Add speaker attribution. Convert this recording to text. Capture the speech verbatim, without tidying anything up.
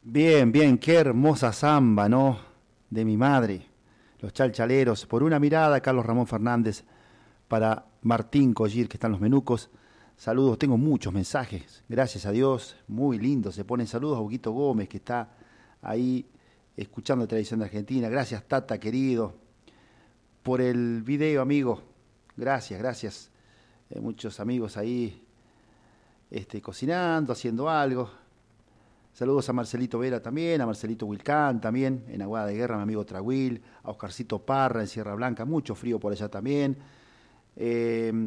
Speaker 1: Bien, bien, qué hermosa samba, ¿no? De mi madre. Los chalchaleros. Por una mirada, Carlos Ramón Fernández. Para Martín Collir, que están los menucos. Saludos, tengo muchos mensajes. Gracias a Dios. Muy lindo. Se ponen saludos a Huguito Gómez, que está ahí escuchando Televisión de Argentina. Gracias, Tata, querido. Por el video, amigo. Gracias, gracias. Eh, muchos amigos ahí este, cocinando, haciendo algo. Saludos a Marcelito Vera también, a Marcelito Wilcán también, en Aguada de Guerra, mi amigo Traguil, a Oscarcito Parra en Sierra Blanca, mucho frío por allá también. Eh,